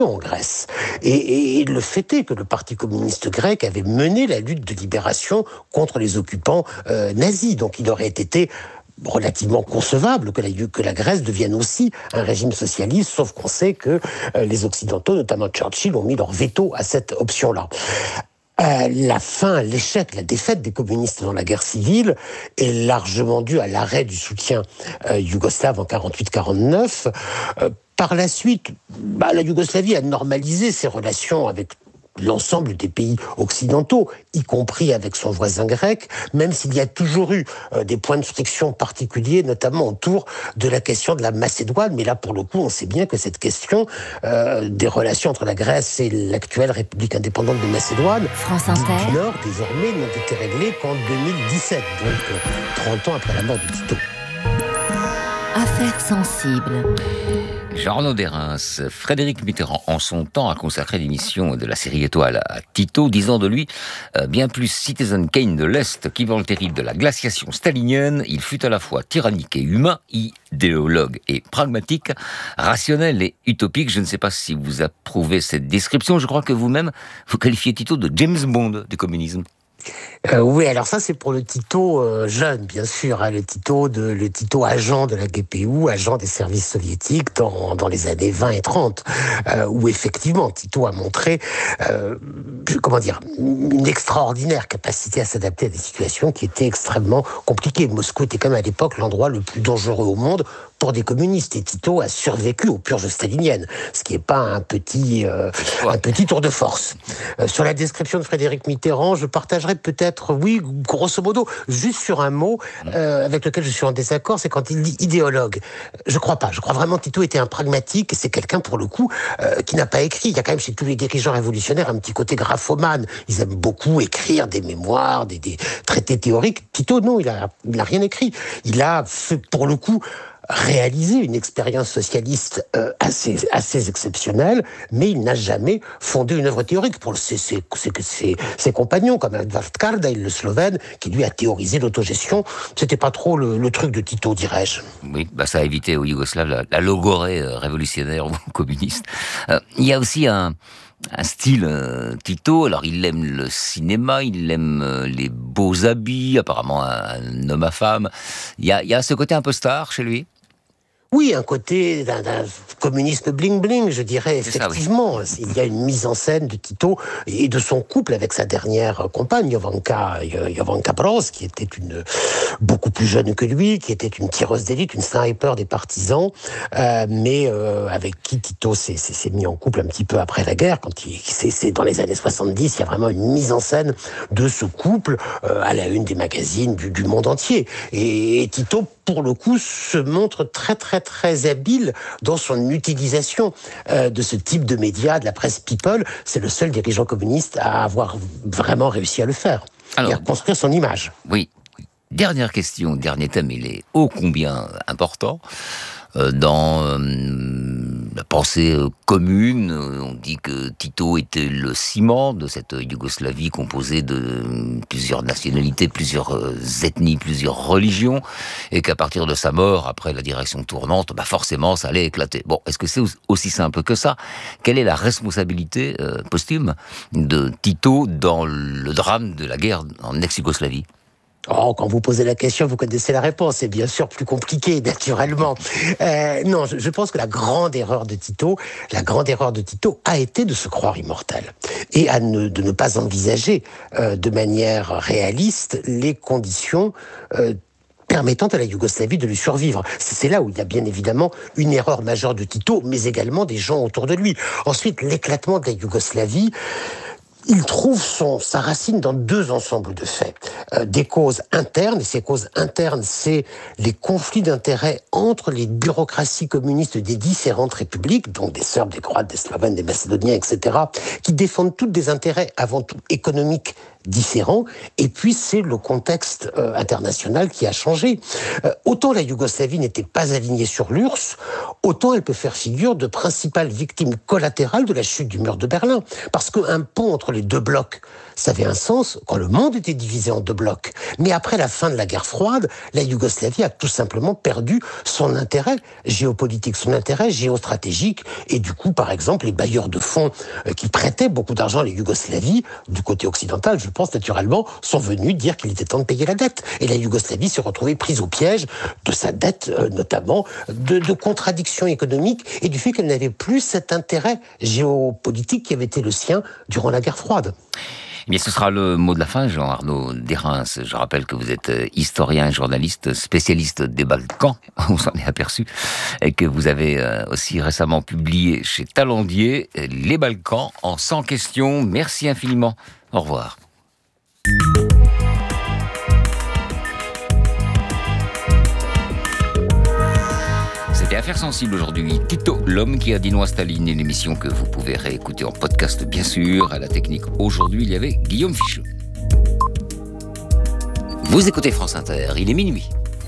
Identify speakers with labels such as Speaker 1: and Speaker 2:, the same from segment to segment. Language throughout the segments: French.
Speaker 1: en Grèce. Et le fait est que le Parti communiste grec avait mené la lutte de libération contre les occupants nazis. Donc il aurait été relativement concevable que la Grèce devienne aussi un régime socialiste, sauf qu'on sait que les Occidentaux, notamment Churchill, ont mis leur veto à cette option-là. L'échec, la défaite des communistes dans la guerre civile est largement due à l'arrêt du soutien yougoslave en 48-49. Par la suite, la Yougoslavie a normalisé ses relations avec l'ensemble des pays occidentaux, y compris avec son voisin grec, même s'il y a toujours eu des points de friction particuliers, notamment autour de la question de la Macédoine. Mais là, pour le coup, on sait bien que cette question des relations entre la Grèce et l'actuelle République indépendante de Macédoine du Nord, désormais, n'ont été réglées qu'en 2017, donc 30 ans après la mort de Tito.
Speaker 2: Affaires sensibles.
Speaker 3: Jean-Renaud Derrins, Frédéric Mitterrand, en son temps, a consacré l'émission de la série Étoile à Tito, disant de lui bien plus Citizen Kane de l'Est qu'Ivan-Terry de la glaciation stalinienne. Il fut à la fois tyrannique et humain, idéologue et pragmatique, rationnel et utopique. Je ne sais pas si vous approuvez cette description. Je crois que vous-même, vous qualifiez Tito de James Bond du communisme.
Speaker 1: Oui, alors ça c'est pour le Tito jeune, bien sûr, le Tito agent de la GPU, agent des services soviétiques dans les années 20 et 30, où effectivement Tito a montré, une extraordinaire capacité à s'adapter à des situations qui étaient extrêmement compliquées. Moscou était quand même à l'époque l'endroit le plus dangereux au monde pour des communistes, et Tito a survécu aux purges staliniennes, ce qui n'est pas un petit tour de force. Sur la description de Frédéric Mitterrand, je partagerais peut-être, oui, grosso modo, juste sur un mot avec lequel je suis en désaccord, c'est quand il dit idéologue. Je crois pas. Je crois vraiment que Tito était un pragmatique, et c'est quelqu'un, pour le coup, qui n'a pas écrit. Il y a quand même chez tous les dirigeants révolutionnaires un petit côté graphomane. Ils aiment beaucoup écrire des mémoires, des traités théoriques. Tito, non, il a rien écrit. Il a fait, pour le coup, réaliser une expérience socialiste assez exceptionnelle, mais il n'a jamais fondé une œuvre théorique. Pour ses compagnons, comme Edvard Kardelj, le Slovène, qui lui a théorisé l'autogestion, c'était pas trop le truc de Tito, dirais-je.
Speaker 3: Oui, ça a évité aux Yougoslaves la logorée révolutionnaire ou communiste. Il y a aussi un style Tito. Alors il aime le cinéma, il aime les beaux habits, apparemment un homme à femme. Il y a ce côté un peu star chez lui.
Speaker 1: Oui, un côté d'un communisme bling-bling, je dirais, effectivement.
Speaker 3: Ça, oui.
Speaker 1: Il y a une mise en scène de Tito et de son couple avec sa dernière compagne, Jovanka Broz, qui était beaucoup plus jeune que lui, qui était une tireuse d'élite, une sniper des partisans, mais avec qui Tito s'est mis en couple un petit peu après la guerre. C'est dans les années 70, il y a vraiment une mise en scène de ce couple à la une des magazines du monde entier. Et Tito, pour le coup, se montre très très très habile dans son utilisation de ce type de médias, de la presse people. C'est le seul dirigeant communiste à avoir vraiment réussi à le faire. Et à construire son image.
Speaker 3: Oui. Dernière question, dernier thème, il est ô combien important. Dans la pensée commune, on dit que Tito était le ciment de cette Yougoslavie composée de plusieurs nationalités, plusieurs ethnies, plusieurs religions, et qu'à partir de sa mort, après la direction tournante, forcément ça allait éclater. Bon, est-ce que c'est aussi simple que ça ? Quelle est la responsabilité posthume de Tito dans le drame de la guerre en ex-Yougoslavie ?
Speaker 1: Quand vous posez la question, vous connaissez la réponse. C'est bien sûr plus compliqué, naturellement. Non, je pense que la grande erreur de Tito a été de se croire immortel et de ne pas envisager de manière réaliste les conditions permettant à la Yougoslavie de lui survivre. C'est là où il y a bien évidemment une erreur majeure de Tito, mais également des gens autour de lui. Ensuite, l'éclatement de la Yougoslavie, il trouve sa racine dans deux ensembles de faits. Des causes internes, et ces causes internes, c'est les conflits d'intérêts entre les bureaucraties communistes des différentes républiques, donc des Serbes, des Croates, des Slovènes, des Macédoniens, etc., qui défendent toutes des intérêts avant tout économiques différent. Et puis, c'est le contexte international qui a changé. Autant la Yougoslavie n'était pas alignée sur l'URSS, autant elle peut faire figure de principale victime collatérale de la chute du mur de Berlin. Parce qu'un pont entre les deux blocs, ça avait un sens quand le monde était divisé en deux blocs. Mais après la fin de la guerre froide, la Yougoslavie a tout simplement perdu son intérêt géopolitique, son intérêt géostratégique. Et du coup, par exemple, les bailleurs de fonds qui prêtaient beaucoup d'argent à la Yougoslavie, du côté occidental, je pense naturellement, sont venus dire qu'il était temps de payer la dette. Et la Yougoslavie s'est retrouvée prise au piège de sa dette, notamment de contradictions économiques et du fait qu'elle n'avait plus cet intérêt géopolitique qui avait été le sien durant la guerre froide.
Speaker 3: Eh bien, ce sera le mot de la fin, Jean-Arnaud Derrins. Je rappelle que vous êtes historien, journaliste, spécialiste des Balkans, on s'en est aperçu, et que vous avez aussi récemment publié chez Talendier Les Balkans en 100 questions. Merci infiniment. Au revoir. C'était Affaires sensibles aujourd'hui. Tito, l'homme qui a dit non à Staline, une émission que vous pouvez réécouter en podcast, bien sûr. À la technique, aujourd'hui, il y avait Guillaume Ficheux. Vous écoutez France Inter, il est minuit.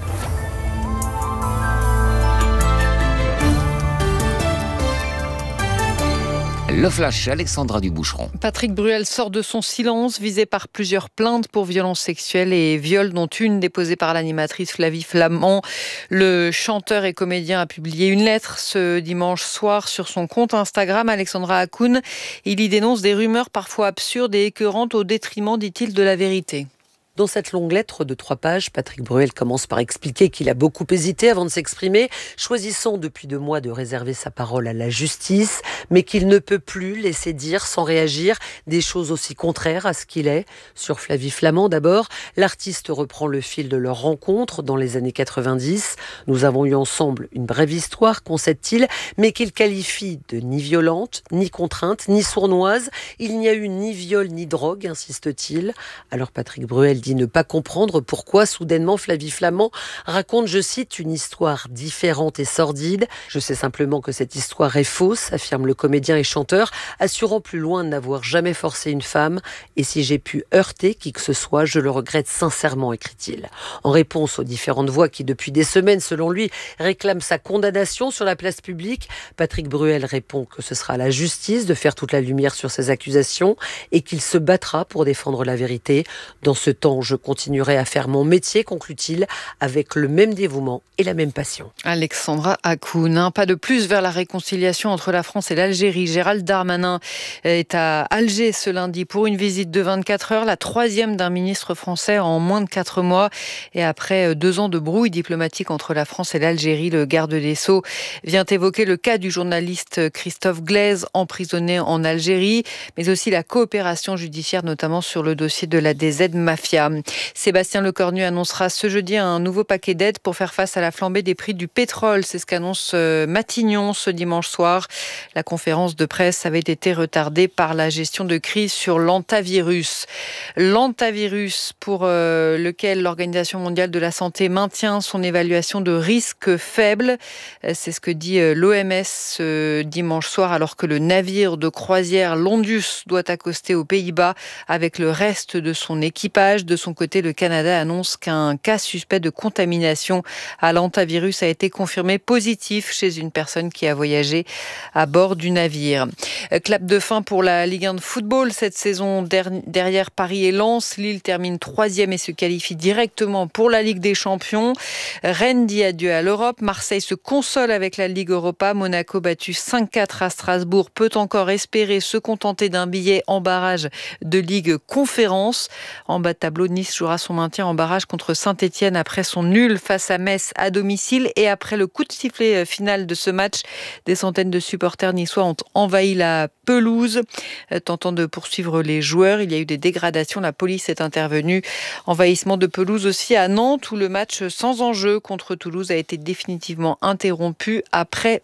Speaker 3: Le flash, Alexandra Duboucheron.
Speaker 4: Patrick Bruel sort de son silence, visé par plusieurs plaintes pour violences sexuelles et viols, dont une déposée par l'animatrice Flavie Flament. Le chanteur et comédien a publié une lettre ce dimanche soir sur son compte Instagram, Alexandra Hakoun. Il y dénonce des rumeurs parfois absurdes et écœurantes au détriment, dit-il, de la vérité.
Speaker 5: Dans cette longue lettre de 3 pages, Patrick Bruel commence par expliquer qu'il a beaucoup hésité avant de s'exprimer, choisissant depuis 2 mois de réserver sa parole à la justice, mais qu'il ne peut plus laisser dire sans réagir des choses aussi contraires à ce qu'il est. Sur Flavie Flament d'abord, l'artiste reprend le fil de leur rencontre dans les années 90. Nous avons eu ensemble une brève histoire, concède-t-il, mais qu'il qualifie de ni violente, ni contrainte, ni sournoise. Il n'y a eu ni viol ni drogue, insiste-t-il. Alors Patrick Bruel dit ne pas comprendre pourquoi soudainement Flavie Flament raconte, je cite, une histoire différente et sordide. Je sais simplement que cette histoire est fausse, affirme le comédien et chanteur, assurant plus loin de n'avoir jamais forcé une femme. Et si j'ai pu heurter qui que ce soit, je le regrette sincèrement, écrit-il. En réponse aux différentes voix qui depuis des semaines, selon lui, réclament sa condamnation sur la place publique, Patrick Bruel répond que ce sera à la justice de faire toute la lumière sur ces accusations et qu'il se battra pour défendre la vérité. Dans ce temps, je continuerai à faire mon métier, conclut-il, avec le même dévouement et la même passion.
Speaker 4: Alexandra Hakoun, un pas de plus vers la réconciliation entre la France et l'Algérie. Gérald Darmanin est à Alger ce lundi pour une visite de 24 heures, la 3e d'un ministre français en moins de 4 mois. Et après 2 ans de brouille diplomatique entre la France et l'Algérie, le garde des Sceaux vient évoquer le cas du journaliste Christophe Glaise, emprisonné en Algérie, mais aussi la coopération judiciaire, notamment sur le dossier de la DZ Mafia. Sébastien Lecornu annoncera ce jeudi un nouveau paquet d'aides pour faire face à la flambée des prix du pétrole. C'est ce qu'annonce Matignon ce dimanche soir. La conférence de presse avait été retardée par la gestion de crise sur l'hantavirus. L'hantavirus pour lequel l'Organisation mondiale de la santé maintient son évaluation de risque faible. C'est ce que dit l'OMS ce dimanche soir, alors que le navire de croisière Londus doit accoster aux Pays-Bas avec le reste de son équipage. De son côté, le Canada annonce qu'un cas suspect de contamination à l'hantavirus a été confirmé positif chez une personne qui a voyagé à bord du navire. Clap de fin pour la Ligue 1 de football cette saison. Derrière Paris et Lens, Lille termine 3e et se qualifie directement pour la Ligue des Champions. Rennes dit adieu à l'Europe. Marseille se console avec la Ligue Europa. Monaco battu 5-4 à Strasbourg peut encore espérer se contenter d'un billet en barrage de Ligue Conférence. En bas de tableau, Nice jouera son maintien en barrage contre Saint-Etienne après son nul face à Metz à domicile. Et après le coup de sifflet final de ce match, des centaines de supporters niçois ont envahi la pelouse, tentant de poursuivre les joueurs. Il y a eu des dégradations, la police est intervenue. Envahissement de pelouse aussi à Nantes, où le match sans enjeu contre Toulouse a été définitivement interrompu après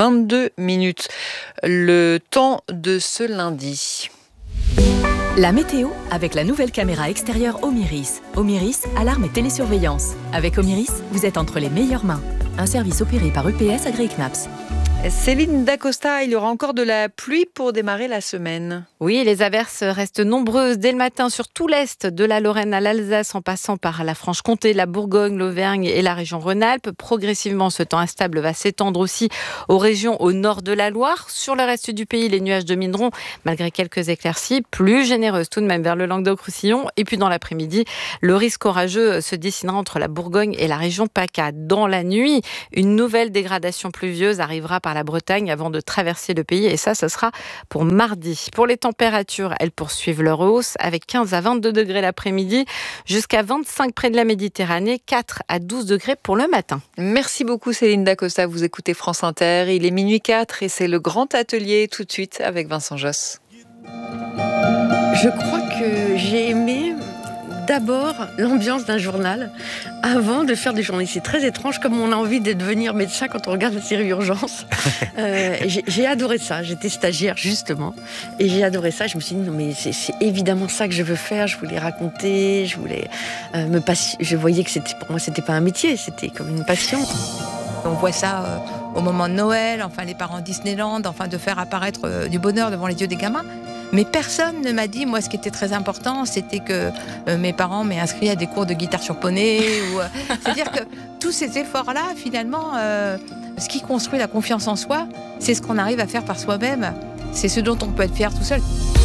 Speaker 4: 22 minutes. Le temps de ce lundi.
Speaker 2: La météo avec la nouvelle caméra extérieure Omiris. Omiris, alarme et télésurveillance. Avec Omiris, vous êtes entre les meilleures mains. Un service opéré par EPS AgriKnaps.
Speaker 4: Céline Dacosta, il y aura encore de la pluie pour démarrer la semaine.
Speaker 6: Oui, les averses restent nombreuses dès le matin sur tout l'est, de la Lorraine à l'Alsace, en passant par la Franche-Comté, la Bourgogne, l'Auvergne et la région Rhône-Alpes. Progressivement, ce temps instable va s'étendre aussi aux régions au nord de la Loire. Sur le reste du pays, les nuages domineront, malgré quelques éclaircies, plus généreuses tout de même vers le Languedoc-Roussillon. Et puis dans l'après-midi, le risque orageux se dessinera entre la Bourgogne et la région PACA. Dans la nuit, une nouvelle dégradation pluvieuse arrivera par la Bretagne avant de traverser le pays, et ça sera pour mardi. Pour les températures, elles poursuivent leur hausse avec 15 à 22 degrés l'après-midi, jusqu'à 25 près de la Méditerranée, 4 à 12 degrés pour le matin.
Speaker 4: Merci beaucoup Céline Dacosta, vous écoutez France Inter, il est minuit 4 et c'est le grand atelier tout de suite avec Vincent Josse.
Speaker 7: Je crois que j'ai aimé d'abord l'ambiance d'un journal avant de faire des journées. C'est très étrange comme on a envie de devenir médecin quand on regarde la série Urgence. J'ai adoré ça. J'étais stagiaire justement et j'ai adoré ça. Je me suis dit non mais c'est évidemment ça que je veux faire. Je voulais raconter, je voulais je voyais que pour moi c'était pas un métier, c'était comme une passion.
Speaker 8: On voit ça au moment de Noël, enfin les parents Disneyland, enfin de faire apparaître du bonheur devant les yeux des gamins. Mais personne ne m'a dit, moi ce qui était très important, c'était que mes parents m'aient inscrit à des cours de guitare sur poney. C'est-à-dire que tous ces efforts-là, finalement, ce qui construit la confiance en soi, c'est ce qu'on arrive à faire par soi-même. C'est ce dont on peut être fier tout seul.